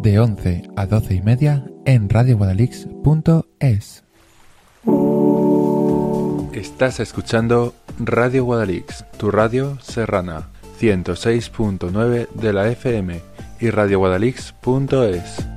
de 11 a 12 y media en radioguadalix.es. Estás escuchando Radio Guadalix, tu radio serrana, 106.9 de la FM y radioguadalix.es.